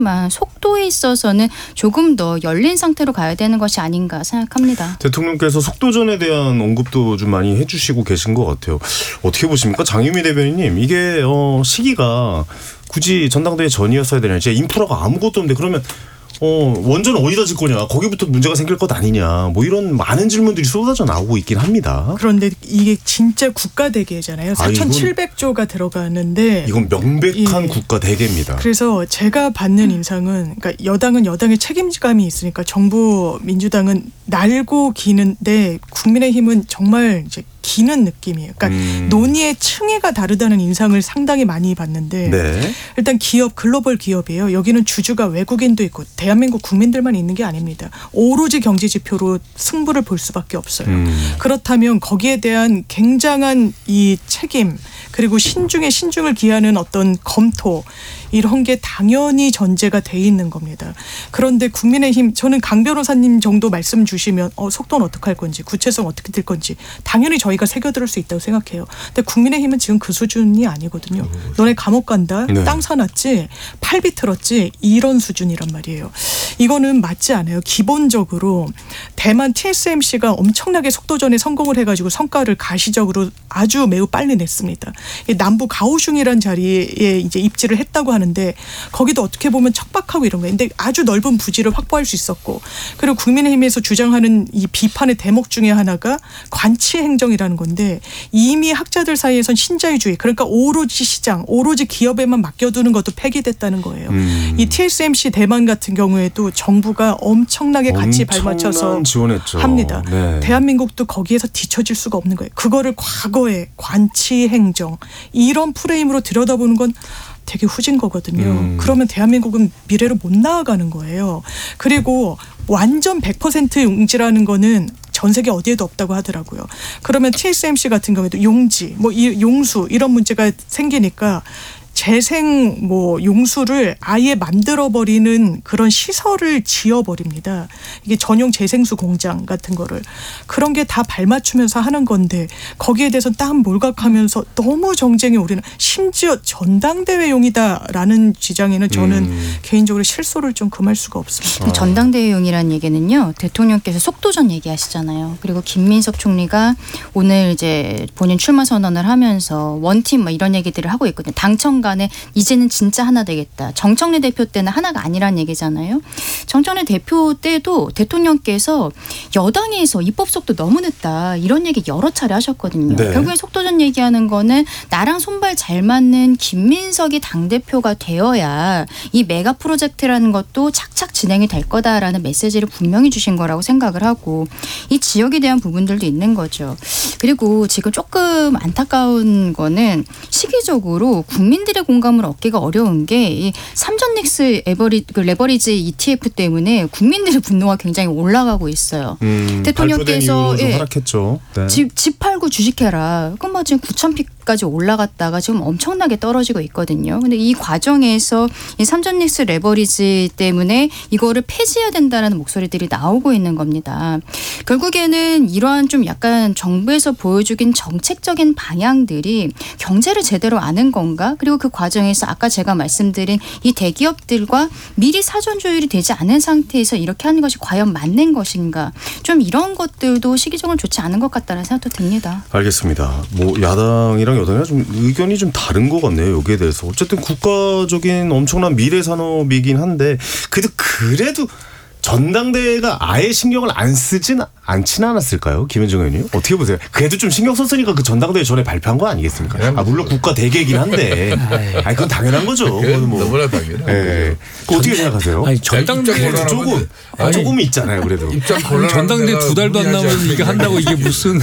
속도에 있어서는 조금 더 열린 상태로 가야 되는 것이 아닌가 생각합니다. 대통령께서 속도전에 대한 언급도 좀 많이 해주시고 계신 것 같아요. 어떻게 보십니까? 장유미 대변인님, 이게 시기가 굳이 전당대회 전이었어야 되냐. 이제 인프라가 아무것도 없는데 그러면 원전은 어디다 짓 거냐, 거기부터 문제가 생길 것 아니냐, 뭐 이런 많은 질문들이 쏟아져 나오고 있긴 합니다. 그런데 이게 진짜 국가대계잖아요. 4,700조가 들어가는데 이건 명백한 국가대계입니다. 그래서 제가 받는 인상은, 그러니까 여당은 여당의 책임감이 있으니까 정부 민주당은 날고 기는데 국민의힘은 정말 이제 기는 느낌이에요. 그러니까 논의의 층위가 다르다는 인상을 상당히 많이 받는데 네. 일단 기업, 글로벌 기업이에요. 여기는 주주가 외국인도 있고 대한민국 국민들만 있는 게 아닙니다. 오로지 경제 지표로 승부를 볼 수밖에 없어요. 그렇다면 거기에 대한 굉장한 이 책임, 그리고 신중에 신중을 기하는 어떤 검토, 이런 게 당연히 전제가 돼 있는 겁니다. 그런데 국민의힘, 저는 강 변호사님 정도 말씀 주시면 속도는 어떻게 할 건지, 구체성 어떻게 될 건지 당연히 저희가 새겨들을 수 있다고 생각해요. 근데 국민의힘은 지금 그 수준이 아니거든요. 너네 감옥 간다, 네. 땅 사놨지, 팔 비틀었지, 이런 수준이란 말이에요. 이거는 맞지 않아요. 기본적으로 대만 TSMC가 엄청나게 속도전에 성공을 해가지고 성과를 가시적으로 아주 매우 빨리 냈습니다. 남부 가오슝이라는 자리에 이제 입지를 했다고 하는데 거기도 어떻게 보면 척박하고 이런 거예요. 근데 아주 넓은 부지를 확보할 수 있었고, 그리고 국민의힘에서 주장하는 이 비판의 대목 중에 하나가 관치 행정이라는 건데, 이미 학자들 사이에선 신자유주의, 그러니까 오로지 시장, 오로지 기업에만 맡겨두는 것도 폐기됐다는 거예요. 이 TSMC 대만 같은 경우에도 정부가 엄청나게 같이 발맞춰서 지원했죠. 합니다. 네. 대한민국도 거기에서 뒤처질 수가 없는 거예요. 그거를 과거에 관치 행정 이런 프레임으로 들여다보는 건 되게 후진 거거든요. 그러면 대한민국은 미래로 못 나아가는 거예요. 그리고 완전 100% 용지라는 거는 전 세계 어디에도 없다고 하더라고요. 그러면 TSMC 같은 경우에도 용지, 용수 이런 문제가 생기니까 재생 용수를 아예 만들어버리는 그런 시설을 지어버립니다. 이게 전용 재생수 공장 같은 거를. 그런 게 다 발맞추면서 하는 건데 거기에 대해서 딱 몰각하면서 너무 정쟁이 오르는, 심지어 전당대회용이다라는 지장에는 저는 개인적으로 실소를 좀 금할 수가 없습니다. 전당대회용이라는 얘기는요, 대통령께서 속도전 얘기하시잖아요. 그리고 김민석 총리가 오늘 이제 본인 출마 선언을 하면서 원팀 이런 얘기들을 하고 있거든요. 당청 간에 이제는 진짜 하나 되겠다. 정청래 대표 때는 하나가 아니란 얘기잖아요. 정청래 대표 때도 대통령께서 여당에서 입법 속도 너무 늦다, 이런 얘기 여러 차례 하셨거든요. 네. 결국에 속도전 얘기하는 거는 나랑 손발 잘 맞는 김민석이 당대표가 되어야 이 메가 프로젝트라는 것도 착착 진행이 될 거다라는 메시지를 분명히 주신 거라고 생각을 하고, 이 지역에 대한 부분들도 있는 거죠. 그리고 지금 조금 안타까운 거는 시기적으로 국민들의 공감을 얻기가 어려운 게 이 삼전닉스 레버리지 ETF 때문에 국민들의 분노가 굉장히 올라가고 있어요. 대통령께서 좀 하락했죠. 네. 집 팔고 주식해라. 그럼 지금 9,000피까지 올라갔다가 지금 엄청나게 떨어지고 있거든요. 근데 이 과정에서 이 삼전닉스 레버리지 때문에 이거를 폐지해야 된다는 목소리들이 나오고 있는 겁니다. 결국에는 이러한 좀 약간 정부에서 보여주긴 정책적인 방향들이 경제를 제대로 아는 건가? 그리고 그 과정에서 아까 제가 말씀드린 이 대기업들과 미리 사전 조율이 되지 않은 상태에서 이렇게 하는 것이 과연 맞는 것인가? 좀 이런 것들도 시기적으로 좋지 않은 것 같다는 생각도 듭니다. 알겠습니다. 야당이랑 여당이랑 좀 의견이 좀 다른 것 같네요. 여기에 대해서. 어쨌든 국가적인 엄청난 미래 산업이긴 한데 그래도 전당대회가 아예 신경을 안 쓰진 않지는 않았을까요? 김현정 의원님 어떻게 보세요? 그래도 좀 신경 썼으니까 그 전당대회 전에 발표한 거 아니겠습니까? 물론 국가 대계이긴 한데, 그건 당연한 거죠. 너무나 당연한 거죠. 어떻게 생각하세요? 아니, 전당대회 조금 있잖아요. 그래도 전당대회 2달도 안 남은 이게 한다고 이게 무슨?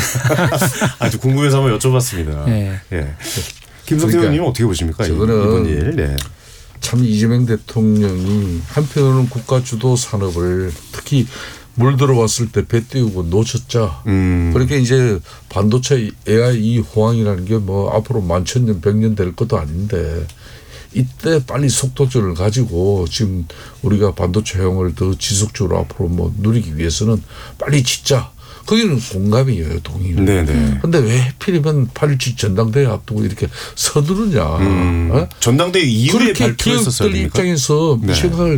아주 궁금해서 한번 여쭤봤습니다. 네. 예. 김성태 의원님 어떻게 보십니까? 이번 일. 네. 참 이재명 대통령이 한편으로는 국가 주도 산업을 특히 물 들어왔을 때 배 띄우고 놓쳤죠. 그러니까 이제 반도체 AI 이 호황이라는 게 앞으로 만천년 100년 될 것도 아닌데 이때 빨리 속도전을 가지고 지금 우리가 반도체 호황을 더 지속적으로 앞으로 누리기 위해서는 빨리 짓자. 거기는 공감이에요, 동의를. 네네. 근데 왜 하필이면 8.17 전당대회 앞두고 이렇게 서두르냐. 전당대회 이후에 그렇게 발표했었어야 기업들 됩니까? 입장에서 네. 무시각을